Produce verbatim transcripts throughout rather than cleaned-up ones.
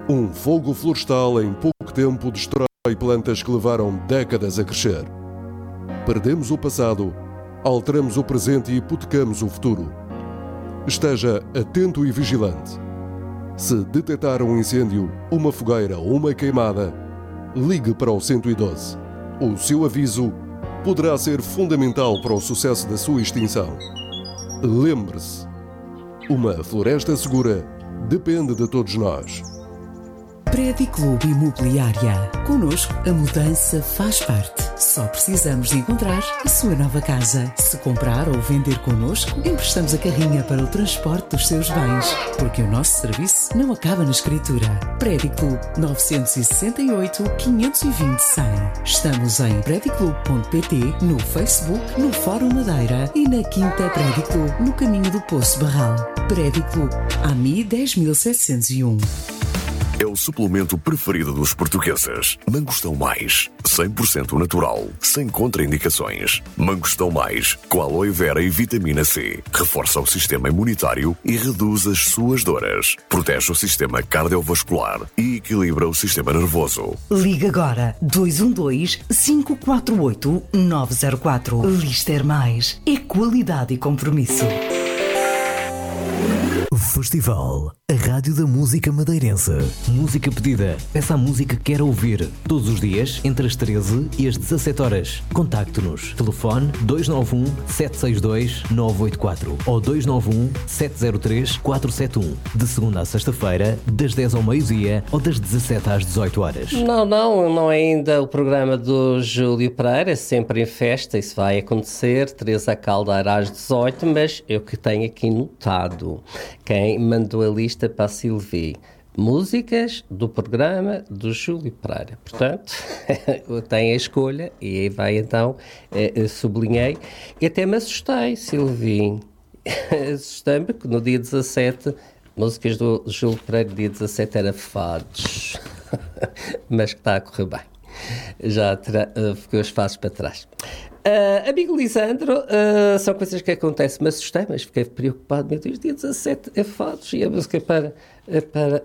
Um fogo florestal em pouco tempo destrói plantas que levaram décadas a crescer. Perdemos o passado, alteramos o presente e hipotecamos o futuro. Esteja atento e vigilante. Se detectar um incêndio, uma fogueira ou uma queimada, ligue para o cento e doze. O seu aviso poderá ser fundamental para o sucesso da sua extinção. Lembre-se, uma floresta segura depende de todos nós. Prédio Clube Imobiliária. Connosco, a mudança faz parte. Só precisamos de encontrar a sua nova casa. Se comprar ou vender connosco, emprestamos a carrinha para o transporte dos seus bens. Porque o nosso serviço não acaba na escritura. Prédio Clube nove seis oito, cinco dois zero, cem. Estamos em prédio clube ponto pt, no Facebook, no Fórum Madeira e na Quinta Prédio Clube, no caminho do Poço Barral. Prédio Clube, A M I dez mil setecentos e um. É o suplemento preferido dos portugueses. Mangostão Mais, cem por cento natural, sem contraindicações. Mangostão Mais, com aloe vera e vitamina C. Reforça o sistema imunitário e reduz as suas dores. Protege o sistema cardiovascular e equilibra o sistema nervoso. Liga agora dois um dois, cinco quatro oito, nove zero quatro. Lister Mais. É qualidade e compromisso. Festival, a rádio da música madeirense. Música pedida. Peça a música que quer ouvir. Todos os dias, entre as treze e as dezassete horas. Contacte-nos. Telefone dois nove um, sete seis dois, nove oito quatro ou dois nove um, sete zero três, quatro sete um. De segunda a sexta-feira, das dez ao meio-dia ou das dezassete às dezoito horas. Não, não, não é ainda o programa do Júlio Pereira, sempre em festa, isso vai acontecer. Teresa Caldeira às dezoito, mas eu que tenho aqui notado quem mandou a lista para a Silvi. Músicas do programa do Júlio Pereira. Portanto, tem a escolha e aí vai então, eh, sublinhei. E até me assustei, Silvi. Assustei-me que no dia dezassete, músicas do Júlio Pereira, dia dezassete era fados. Mas que está a correr bem. Já terá, uh, ficou os fados para trás. Uh, amigo Lisandro, uh, são coisas que acontecem, me assustei, mas fiquei preocupado. Meu Deus, dia dezassete é fados e a música para, para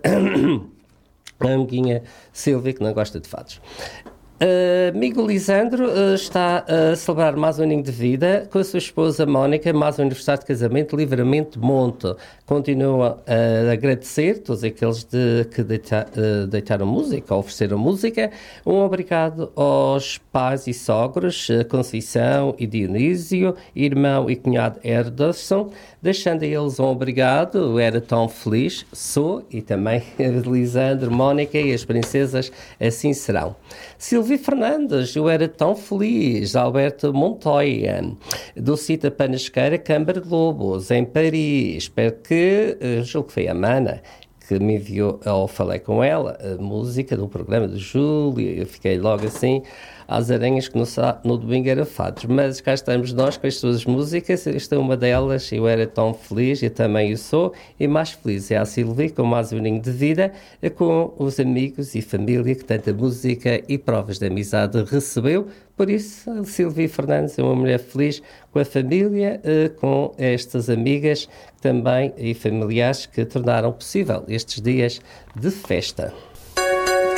a amiguinha Silvia, que não gosta de fados. Uh, amigo Lisandro uh, está a celebrar mais um aninho de vida com a sua esposa Mónica, mais um aniversário de casamento, Livramento Monte. Continua a agradecer todos aqueles de, que deita, uh, deitaram música, ofereceram música. Um obrigado aos pais e sogros, Conceição e Dionísio, irmão e cunhado Erderson, deixando a eles um obrigado. Eu era tão feliz, sou, e também Lisandro, Mónica e as princesas assim serão. Silvia Fernandes, eu era tão feliz. Alberto Montoya, Dulcita Panasqueira, Câmara de Lobos, em Paris. Espero que, uh, julgo que foi a Mana que me enviou, ou falei com ela, a música do programa do Júlio. Eu fiquei logo assim, às aranhas, que no, no domingo era fados. Mas cá estamos nós com as suas músicas. Esta é uma delas. Eu era tão feliz, eu também o sou. E mais feliz é a Silvia, com mais um aninho de vida, com os amigos e família que tanta música e provas de amizade recebeu. Por isso, a Silvia Fernandes é uma mulher feliz com a família, com estas amigas também e familiares que tornaram possível estes dias de festa.